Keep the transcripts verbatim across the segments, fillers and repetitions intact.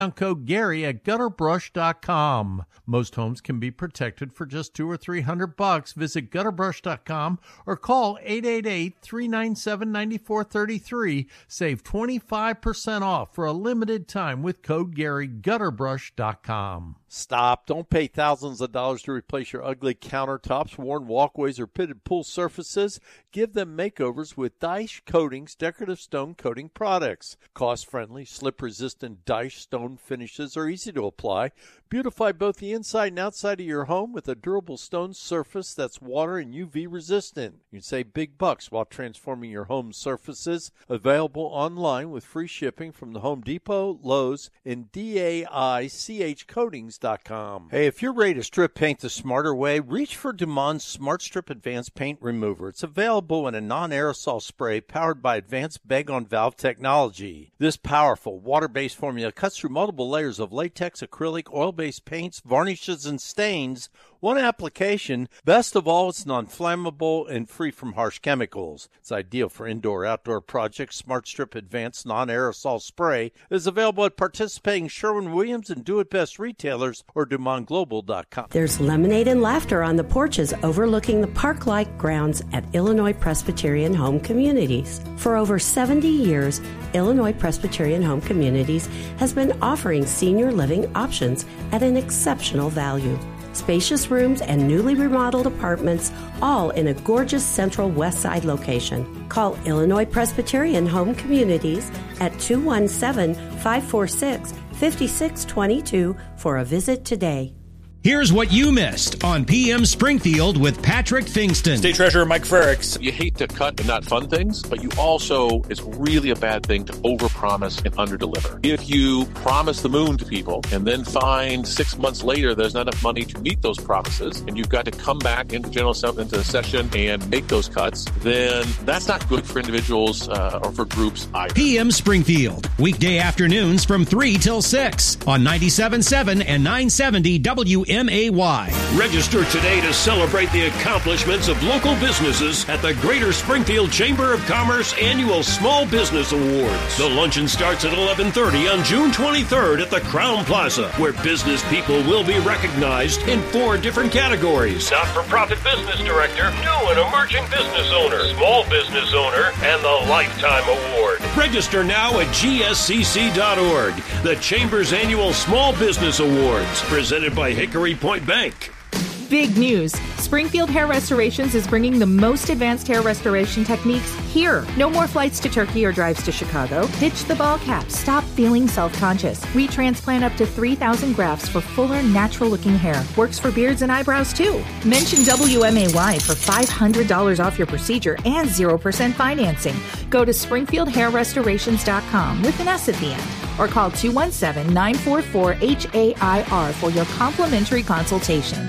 code Gary at gutter brush dot com. Most homes can be protected for just two or three hundred bucks. Visit gutter brush dot com or call eight eight eight, three nine seven, nine four three three. Save twenty-five percent off for a limited time with code Gary. gutter brush dot com. Stop. Don't pay thousands of dollars to replace your ugly countertops, worn walkways, or pitted pool surfaces. Give them makeovers with Dyche Coatings decorative stone coating products. Cost-friendly, slip-resistant Dyche stone finishes are easy to apply. Beautify both the inside and outside of your home with a durable stone surface that's water and U V resistant. You can save big bucks while transforming your home surfaces. Available online with free shipping from the Home Depot, Lowe's, and D A I C H coatings dot com. Hey, if you're ready to strip paint the smarter way, reach for Dumond's Smart Strip Advanced Paint Remover. It's available in a non-aerosol spray powered by advanced bag-on-valve technology. This powerful water-based formula cuts through multiple layers of latex, acrylic, oil-based paints, varnishes, and stains. One application. Best of all, it's non-flammable and free from harsh chemicals. It's ideal for indoor-outdoor projects. Smart Strip Advanced Non-Aerosol Spray is available at participating Sherwin-Williams and Do It Best retailers or Dumont Global dot com. There's lemonade and laughter on the porches overlooking the park-like grounds at Illinois Presbyterian Home Communities. For over seventy years, Illinois Presbyterian Home Communities has been offering senior living options at an exceptional value. Spacious rooms and newly remodeled apartments, all in a gorgeous central west side location. Call Illinois Presbyterian Home Communities at two one seven, five four six, five six two two for a visit today. Here's what you missed on P M Springfield with Patrick Fingston. State Treasurer Mike Frericks. You hate to cut and not fund things, but you also, it's really a bad thing to overpromise and underdeliver. If you promise the moon to people and then find six months later there's not enough money to meet those promises and you've got to come back into general into session and make those cuts, then that's not good for individuals uh, or for groups either. P M Springfield, weekday afternoons from three till six on ninety-seven point seven and nine seventy W M A Y. Register today to celebrate the accomplishments of local businesses at the Greater Springfield Chamber of Commerce Annual Small Business Awards. The luncheon starts at eleven thirty on June twenty-third at the Crown Plaza, where business people will be recognized in four different categories: not-for-profit business director, new and emerging business owner, small business owner, and the Lifetime Award. Register now at G S C C dot org. The Chamber's Annual Small Business Awards, presented by Hickory Point Bank. Big news. Springfield Hair Restorations is bringing the most advanced hair restoration techniques here. No more flights to Turkey or drives to Chicago. Ditch the ball cap. Stop feeling self-conscious. We transplant up to three thousand grafts for fuller, natural-looking hair. Works for beards and eyebrows, too. Mention W M A Y for five hundred dollars off your procedure and zero percent financing. Go to springfield hair restorations dot com with an S at the end. Or call two one seven, nine four four, H A I R for your complimentary consultation.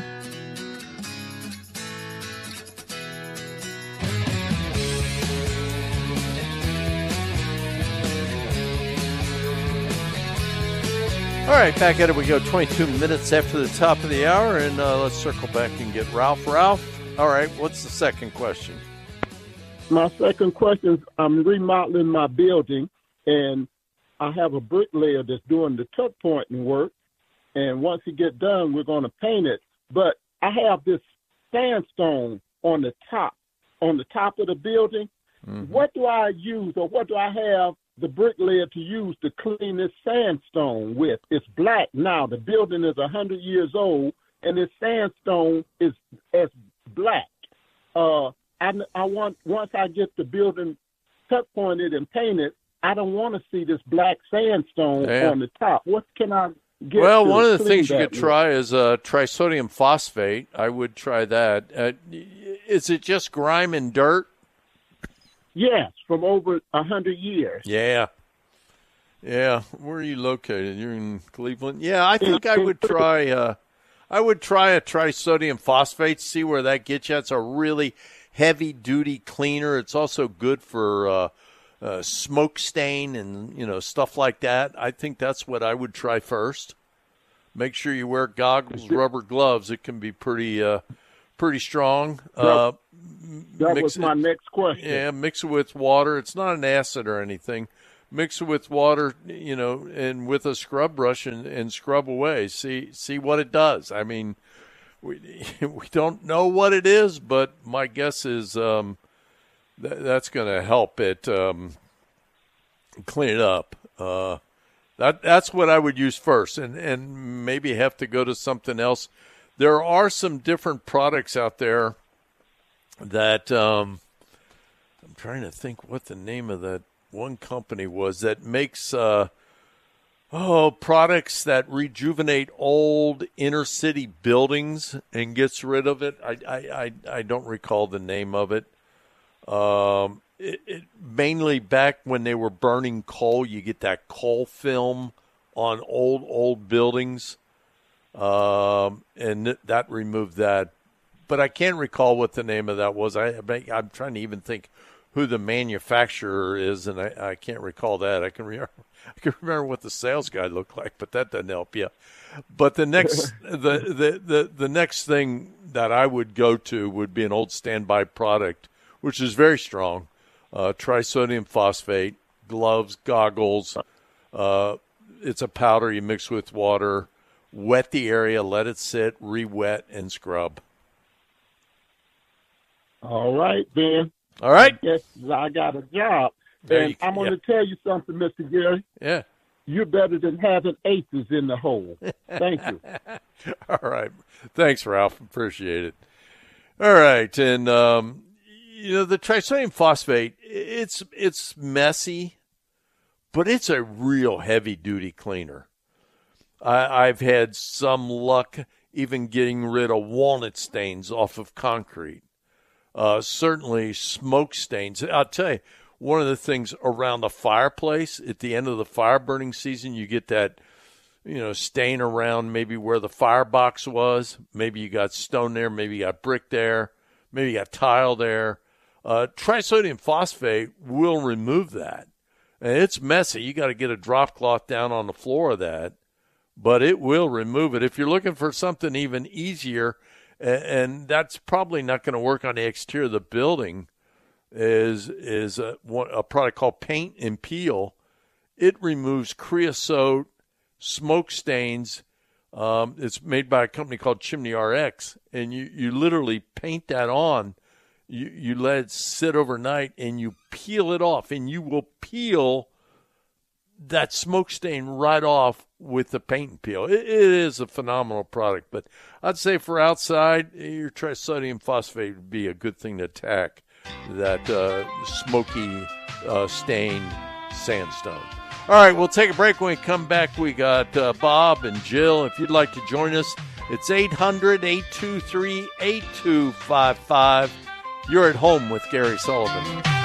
All right, back at it we go, twenty-two minutes after the top of the hour, and uh, let's circle back and get Ralph. Ralph, all right, what's the second question? My second question is, I'm remodeling my building, and I have a bricklayer that's doing the tuck pointing work, and once he get done, we're going to paint it. But I have this sandstone on the top, on the top of the building. Mm-hmm. What do I use, or what do I have the bricklayer to use to clean this sandstone with? It's black now. The building is one hundred years old, and this sandstone is as black. Uh, I, I want, once I get the building tuck pointed and painted, I don't want to see this black sandstone yeah. on the top. What can I get? Well, to one of the things you that could try is uh, trisodium phosphate. I would try that. Uh, is it just grime and dirt? Yes, from over a hundred years. Yeah. Yeah. Where are you located? You're in Cleveland? Yeah, I think I would try uh, I would try a trisodium phosphate, see where that gets you. It's a really heavy-duty cleaner. It's also good for uh, uh, smoke stain and, you know, stuff like that. I think that's what I would try first. Make sure you wear goggles, rubber gloves. It can be pretty uh, pretty strong. Uh, that mix was my it, next question. Yeah, mix it with water. It's not an acid or anything. mix it with water, you know, and with a scrub brush and, and scrub away. See see what it does. I mean, we we don't know what it is, but my guess is um, th- that's going to help it um, clean it up. Uh, that that's what I would use first, and, and maybe have to go to something else. There are some different products out there that um, I'm trying to think what the name of that one company was that makes uh, oh products that rejuvenate old inner city buildings and gets rid of it. I I, I, I don't recall the name of it. Um, it, it. Mainly back when they were burning coal, you get that coal film on old old buildings, um, and th- that removed that. But I can't recall what the name of that was. I I'm trying to even think who the manufacturer is, and I, I can't recall that. I can remember, I can remember what the sales guy looked like, but that doesn't help you. But the next the, the, the, the next thing that I would go to would be an old standby product, which is very strong. Uh, trisodium phosphate, gloves, goggles. Uh, it's a powder you mix with water. Wet the area, let it sit, re-wet, and scrub. All right, Ben. All right. Yes, I got a job. There and you- I'm going yeah. to tell you something, Mister Gary. Yeah. You're better than having aces in the hole. Thank you. All right. Thanks, Ralph. Appreciate it. All right. And, um, you know, the trisodium phosphate, it's it's messy, but it's a real heavy-duty cleaner. I, I've had some luck even getting rid of walnut stains off of concrete. Uh, certainly smoke stains. I'll tell you, one of the things around the fireplace, at the end of the fire burning season, you get that, you know, stain around maybe where the firebox was. Maybe you got stone there. Maybe you got brick there. Maybe you got tile there. Uh, trisodium phosphate will remove that. And it's messy. You got to get a drop cloth down on the floor of that. But it will remove it. If you're looking for something even easier, and that's probably not going to work on the exterior of the building, is is a, a product called Paint and Peel. It removes creosote, smoke stains. Um, it's made by a company called Chimney R X, and you, you literally paint that on. You, you let it sit overnight, and you peel it off, and you will peel that smoke stain right off with the paint and peel. It, it is a phenomenal product, but I'd say for outside, your trisodium phosphate would be a good thing to attack that uh, smoky uh, stained sandstone. All right, we'll take a break. When we come back, we got uh, Bob and Jill. If you'd like to join us, it's eight hundred, eight two three, eight two five five. You're at home with Gary Sullivan.